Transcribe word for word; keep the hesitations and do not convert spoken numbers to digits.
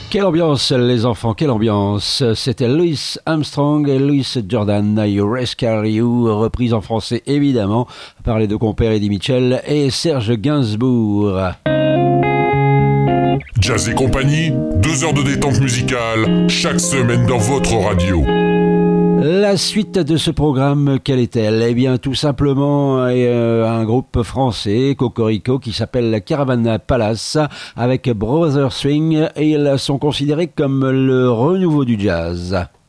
Quelle ambiance, les enfants, quelle ambiance. C'était Louis Armstrong et Louis Jordan, You Rescue You, reprise en français évidemment par les deux compères Eddie Mitchell et Serge Gainsbourg. Jazz et compagnie, deux heures de détente musicale, chaque semaine dans votre radio. La suite de ce programme, quelle est-elle ? Eh bien, tout simplement euh, un groupe français, Cocorico, qui s'appelle Caravan Palace, avec Brother Swing, et ils sont considérés comme le renouveau du jazz.